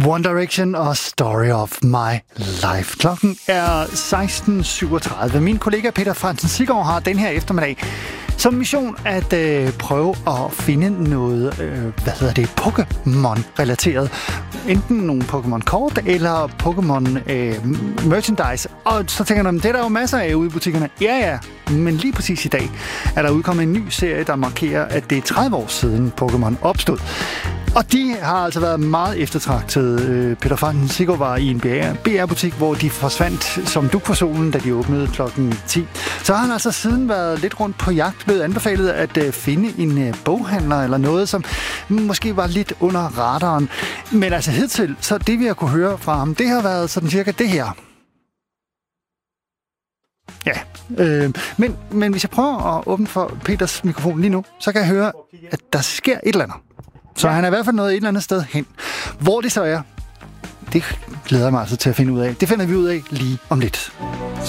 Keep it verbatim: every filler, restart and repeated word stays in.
One Direction og Story of My Life. Klokken er seksten syvogtredive. Min kollega Peter Fransen Siggaard har den her eftermiddag som mission at øh, prøve at finde noget, øh, hvad hedder det, Pokémon-relateret. Enten nogle Pokémon-kort eller Pokémon-merchandise. Øh, og så tænker jeg, det er der jo masser af ude i butikkerne. Ja, ja, men lige præcis i dag er der udkommet en ny serie, der markerer, at det er tredive år siden Pokémon opstod. Og de har altså været meget eftertragtet. Peter Fransen Siggaard var i en B R-butik, hvor de forsvandt som dug for solen, da de åbnede klokken ti. Så har han altså siden været lidt rundt på jagt, blevet anbefalet at finde en boghandler eller noget, som måske var lidt under radaren. Men altså hidtil, så det vi har kunne høre fra ham, det har været sådan cirka det her. Ja, øh, men, men hvis jeg prøver at åbne for Peters mikrofon lige nu, så kan jeg høre, at der sker et eller andet. Så han er i hvert fald nået et eller andet sted hen. Hvor det så er, det glæder jeg mig altså til at finde ud af. Det finder vi ud af lige om lidt.